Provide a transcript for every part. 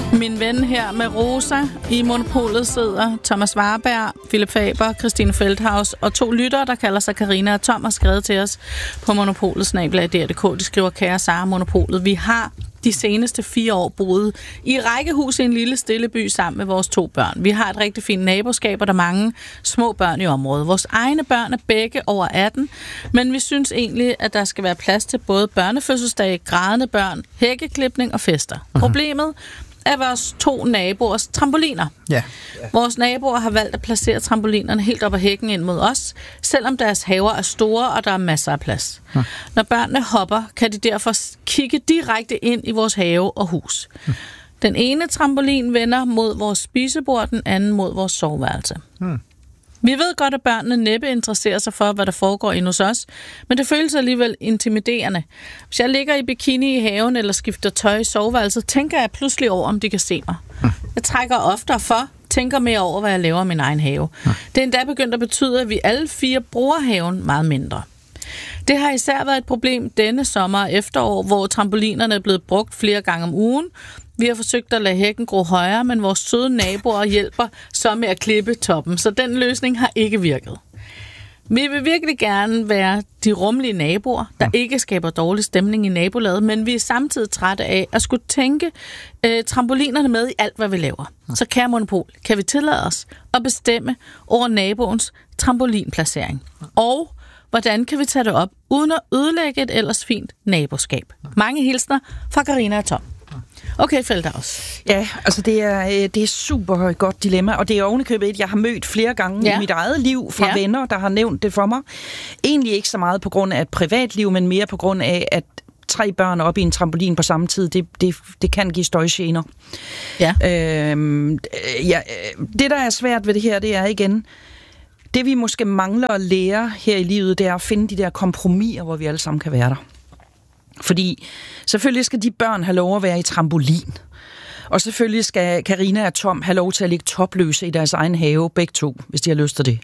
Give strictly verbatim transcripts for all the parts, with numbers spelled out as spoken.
Min ven her med Rosa. I Monopolet sidder Thomas Warberg, Philip Faber, Christine Feldhaus og to lyttere, der kalder sig Karina og Tom, har skrevet til os på Monopolet snabel-a D R punktum d k. De skriver: kære Sara, Monopolet, vi har de seneste fire år boet i rækkehus i en lille stille by sammen med vores to børn. Vi har et rigtig fint naboskab, og der er mange små børn i området. Vores egne børn er begge over atten, men vi synes egentlig, at der skal være plads til både børnefødselsdage, grædende børn, hækkeklipning og fester. Uh-huh. Problemet er vores to naboers trampoliner. Ja. Vores naboer har valgt at placere trampolinerne helt op ad hækken ind mod os, selvom deres haver er store, og der er masser af plads. Hmm. Når børnene hopper, kan de derfor kigge direkte ind i vores have og hus. Hmm. Den ene trampolin vender mod vores spisebord, den anden mod vores soveværelse. Hmm. Vi ved godt, at børnene næppe interesserer sig for, hvad der foregår inde hos os, men det føles alligevel intimiderende. Hvis jeg ligger i bikini i haven eller skifter tøj i soveværelset, tænker jeg pludselig over, om de kan se mig. Jeg trækker oftere for, tænker mere over, hvad jeg laver i min egen have. Det er endda begyndt at betyde, at vi alle fire bruger haven meget mindre. Det har især været et problem denne sommer og efterår, hvor trampolinerne er blevet brugt flere gange om ugen. Vi har forsøgt at lade hækken gro højere, men vores søde naboer hjælper så med at klippe toppen, så den løsning har ikke virket. Vi vil virkelig gerne være de rummelige naboer, der ikke skaber dårlig stemning i nabolaget, men vi er samtidig trætte af at skulle tænke øh, trampolinerne med i alt, hvad vi laver. Så kære Monopol, kan vi tillade os at bestemme over naboens trampolinplacering? Og hvordan kan vi tage det op, uden at ødelægge et ellers fint naboskab? Mange hilsner fra Karina og Tom. Okay, Feldhaus. Ja, altså det er, det er super godt dilemma, og det er ovenikøbet et, jeg har mødt flere gange ja. i mit eget liv fra ja. venner, der har nævnt det for mig. Egentlig ikke så meget på grund af et privatliv, men mere på grund af, at tre børn op i en trampolin på samme tid, det, det, det kan give støjgener. Ja. Øhm, ja. Det, der er svært ved det her, det er igen, det vi måske mangler at lære her i livet, det er at finde de der kompromiser, hvor vi alle sammen kan være der. Fordi selvfølgelig skal de børn have lov at være i trampolin. Og selvfølgelig skal Karina og Tom have lov til at ligge topløse i deres egen have, begge to, hvis de har lyst til det.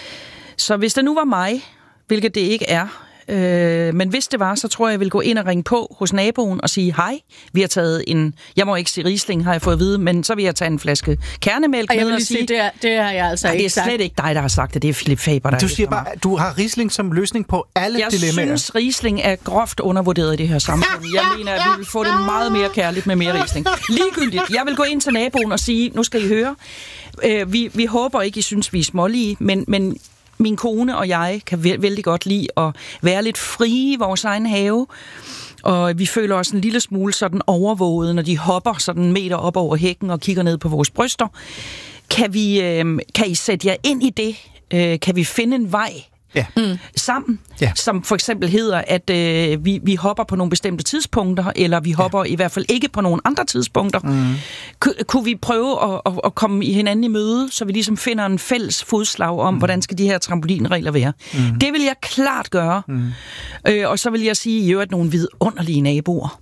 Så hvis det nu var mig, hvilket det ikke er, øh, men hvis det var, så tror jeg, jeg ville gå ind og ringe på hos naboen og sige, hej, vi har taget en, jeg må ikke sige Riesling, har jeg fået at vide, men så vil jeg tage en flaske kernemælk og med og og sige, sige, det, er, det har jeg altså nej, ikke det er sagt. slet ikke dig, der har sagt det, det er Philip Faber, der Du siger bare, du har Riesling som løsning på alle jeg dilemmaer. Jeg synes, Riesling er groft undervurderet i det her samfund. Jeg mener, at vi vil få det meget mere kærligt med mere Riesling. Ligegyldigt. Jeg vil gå ind til naboen og sige, nu skal I høre, øh, vi, vi håber ikke, I synes, vi er smålige, men, men min kone og jeg kan vældig godt lide at være lidt frie i vores egen have. Og vi føler os en lille smule sådan overvåget, når de hopper sådan en meter op over hækken og kigger ned på vores bryster. Kan, vi, øh, kan I sætte jer ind i det? Øh, kan vi finde en vej ja. mm. sammen? Ja. Som for eksempel hedder, at øh, vi, vi hopper på nogle bestemte tidspunkter, eller vi hopper ja. i hvert fald ikke på nogle andre tidspunkter. Mm. K- kunne vi prøve at, at, at komme i hinanden i møde, så vi ligesom finder en fælles fodslag om, mm. hvordan skal de her trampolinregler være? Mm. Det vil jeg klart gøre. Mm. Øh, og så vil jeg sige, at I øvrigt nogle vidunderlige naboer.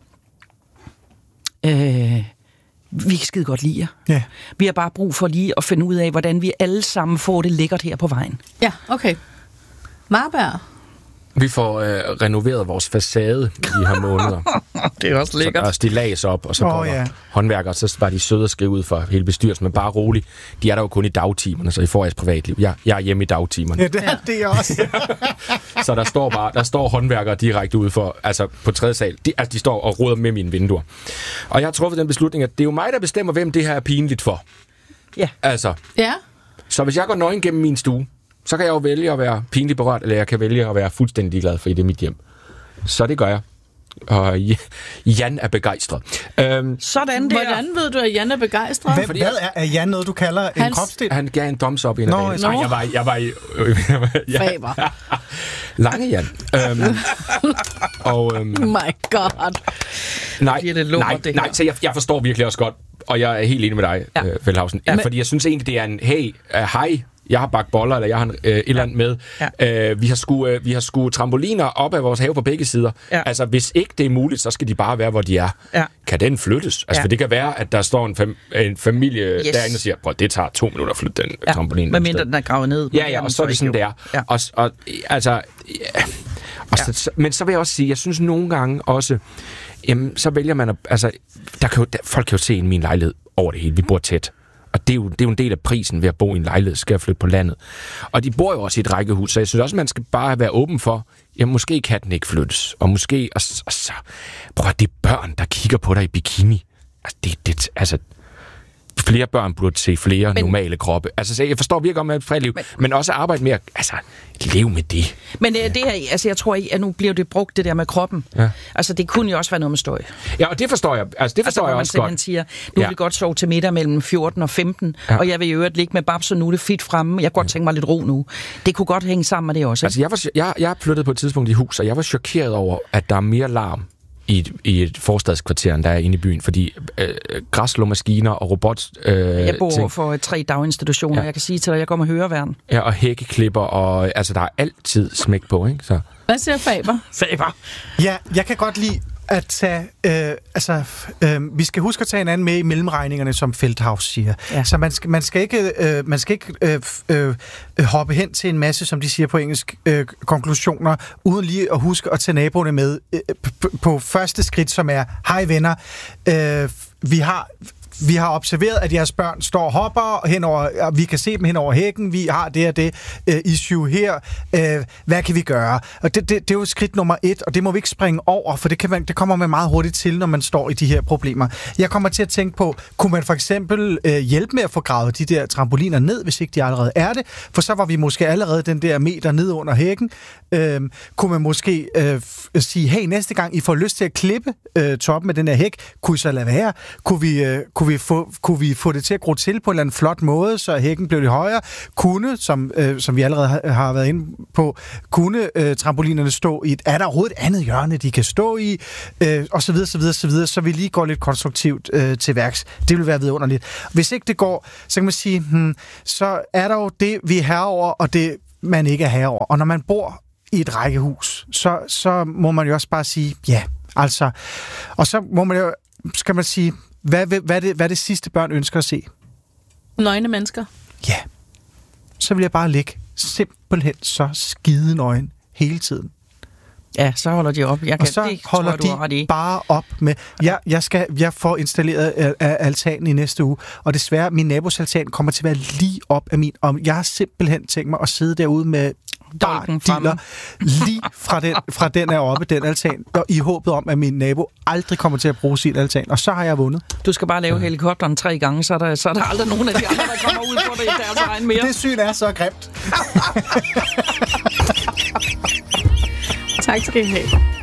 Øh... Vi kan skide godt lide jer. Ja. Vi har bare brug for lige at finde ud af, hvordan vi alle sammen får det lækkert her på vejen. Ja, okay. Warberg. Vi får øh, renoveret vores facade i de her måneder. Det er også lækkert. Så der er stillads op, og så oh, kommer ja. håndværkere, så var de søde at skrive ud for hele bestyrelsen, men bare roligt. De er der jo kun i dagtimerne, så I får jeres privatliv. Jeg, jeg er hjemme i dagtimerne. Ja, det er det også. Så der står bare, der står håndværkere direkte ud for, altså på tredje sal. De, altså, de står og roder med mine vinduer. Og jeg har truffet den beslutning, at det er jo mig, der bestemmer, hvem det her er pinligt for. Ja. Altså. Ja. Så hvis jeg går nøgen gennem min stue, så kan jeg jo vælge at være pinligt berørt, eller jeg kan vælge at være fuldstændig ligeglad, for det er mit hjem. Så det gør jeg. Og Jan er begejstret. Øhm, Sådan der. Hvordan ved du, at Jan er begejstret? Hvad, hvad er, er Jan noget, du kalder en Hans... kropsdel? Han gav en thumbs up i en af dagene. Nej, jeg var, jeg var i... Faber. Lange Jan. øhm, og, øhm, oh my god. Nej, det lort, nej, det nej så jeg, jeg forstår virkelig også godt, og jeg er helt enig med dig, ja. øh, Feldhausen. Ja, fordi jeg synes egentlig, det er en, hey, uh, hej, jeg har bagt boller, eller jeg har øh, et eller andet med. Ja. Øh, vi har sgu øh, vi har sgu trampoliner op af vores have på begge sider. Ja. Altså, hvis ikke det er muligt, så skal de bare være, hvor de er. Ja. Kan den flyttes? Altså, ja. For det kan være, at der står en, fam- en familie yes. derinde og siger, prøv, det tager to minutter at flytte den ja. trampolin. Hvad mindre den er gravet ned. Ja, ja, og så er det sådan, det er. Ja. Og, og, altså, ja. og ja. så, men så vil jeg også sige, jeg synes nogle gange også, jamen, så vælger man at, altså, der kan jo, der, folk kan jo se ind i min lejlighed over det hele. Vi bor tæt. Og det er, jo, det er jo en del af prisen ved at bo i en lejlighed, skal jeg flytte på landet. Og de bor jo også i et rækkehus, så jeg synes også, man skal bare være åben for, ja, måske kan den ikke flyttes. Og måske, og, og så, prøv at det er børn, der kigger på dig i bikini. Altså, det, det, altså flere børn burde se flere men, normale kroppe. Altså, så jeg forstår virkelig om med et fredliv, men, men også arbejde med at, altså, leve med det. Men det er, altså, jeg tror ikke, at nu bliver det brugt, det der med kroppen. Ja. Altså, det kunne jo også være noget med støj. Ja, og det forstår jeg. Altså, det forstår altså, jeg også godt. Man siger, nu ja. vil vi godt sove til middag mellem fjorten og femten, ja. og jeg vil i øvrigt ligge med babs, og nu er det fit fremme. Jeg kunne godt tænke mig lidt ro nu. Det kunne godt hænge sammen med det også. Altså, jeg, var, jeg, jeg flyttede på et tidspunkt i hus, og jeg var chokeret over, at der er mere larm i et, i et forstadskvarter, der er inde i byen, fordi øh, græsslåmaskiner og robot... Øh, jeg bor ting, for tre daginstitutioner, ja. Jeg kan sige til dig, jeg går med høreværn. Ja, og hækkeklipper, og altså, der er altid smæk på, ikke? Så. Hvad siger Faber? Faber? Ja, jeg kan godt lide at tage... Øh, altså, øh, vi skal huske at tage en anden med i mellemregningerne, som Feldhaus siger. Ja. Så man skal, man skal ikke, øh, man skal ikke øh, øh, hoppe hen til en masse, som de siger på engelsk, øh, konklusioner, uden lige at huske at tage naboerne med øh, p- på første skridt, som er, hej venner, øh, vi har... Vi har observeret, at jeres børn står og hopper henover, og vi kan se dem hen over hækken. Vi har det og det uh, issue her. Uh, hvad kan vi gøre? Og det, det, det er jo skridt nummer et, og det må vi ikke springe over, for det, kan man, det kommer man meget hurtigt til, når man står i de her problemer. Jeg kommer til at tænke på, kunne man for eksempel uh, hjælpe med at få gravet de der trampoliner ned, hvis ikke de allerede er det? For så var vi måske allerede den der meter ned under hækken. Uh, kunne man måske uh, sige, hey, næste gang I får lyst til at klippe uh, toppen af den her hæk, kunne I så lade være? Kunne vi, uh, kunne vi Få, kunne vi få det til at gro til på en eller anden flot måde, så hækken blev lidt højere? Kunne, som, øh, som vi allerede har, har været inde på, kunne øh, trampolinerne stå i et... Er der overhovedet et andet hjørne, de kan stå i? Øh, og så videre, så videre, så videre. Så vi lige går lidt konstruktivt øh, til værks. Det vil være vidunderligt. Hvis ikke det går, så kan man sige, hmm, så er der jo det, vi er herover, og det, man ikke er herover. Og når man bor i et rækkehus, så, så må man jo også bare sige, ja, altså... Og så må man jo, skal man sige... Hvad, hvad, er det, hvad er det sidste børn ønsker at se? Nøgne mennesker. Ja. Så vil jeg bare ligge simpelthen så skide nøgen hele tiden. Ja, så holder de op. Jeg kan, og så det, holder tror, de bare op med... Jeg, jeg, skal, jeg får installeret uh, altanen i næste uge, og desværre, min nabos altan kommer til at være lige op af min... Og jeg har simpelthen tænkt mig at sidde derude med dealer lige fra den, fra den er oppe, den altan, og i håbet om, at min nabo aldrig kommer til at bruge sin altan. Og så har jeg vundet. Du skal bare lave ja. helikopteren tre gange, så er, der, så er der aldrig nogen af de andre, der kommer ud på det i deres egen mere. Det syn er så grimt. Tak skal I have.